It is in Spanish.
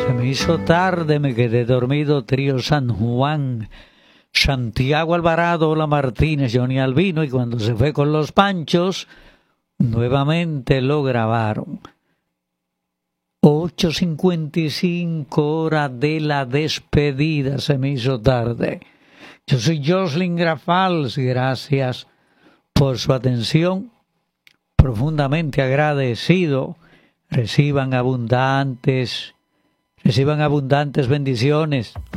Se me hizo tarde, me quedé dormido, trío San Juan, Santiago Alvarado, Ola Martínez, Johnny Albino, y cuando se fue con los Panchos, nuevamente lo grabaron. 8:55 hora de la despedida, se me hizo tarde. Yo soy Jocelyn Grafals, gracias por su atención, profundamente agradecido. Reciban abundantes bendiciones.